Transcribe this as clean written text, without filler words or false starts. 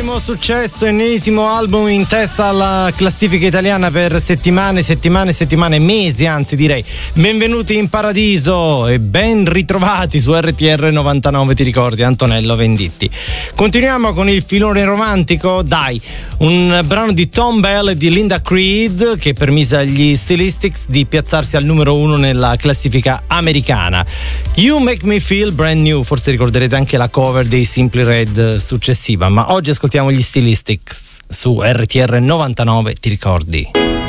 ennesimo successo, ennesimo album in testa alla classifica italiana per settimane, mesi, anzi direi. Benvenuti in paradiso e ben ritrovati su RTR 99, ti ricordi, Antonello Venditti. Continuiamo con il filone romantico, dai, un brano di Thom Bell e di Linda Creed che permise agli Stylistics di piazzarsi al numero 1 nella classifica americana. You Make Me Feel Brand New, forse ricorderete anche la cover dei Simply Red successiva, ma oggi ascoltiamo gli Stylistics su RTR 99, ti ricordi?